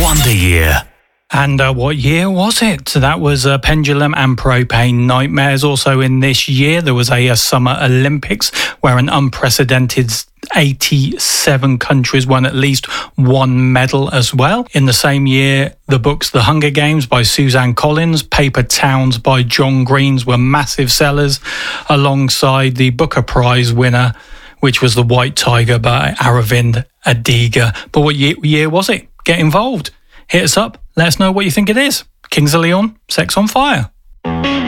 Wonder Year. And what year was it? That was Pendulum and Propane Nightmares. Also in this year, there was a Summer Olympics where an unprecedented 87 countries won at least one medal as well. In the same year, the books The Hunger Games by Suzanne Collins, Paper Towns by John Green were massive sellers, alongside the Booker Prize winner, which was The White Tiger by Aravind Adiga. But what year was it? Get involved. Hit us up. Let us know what you think it is. Kings of Leon, Sex on Fire.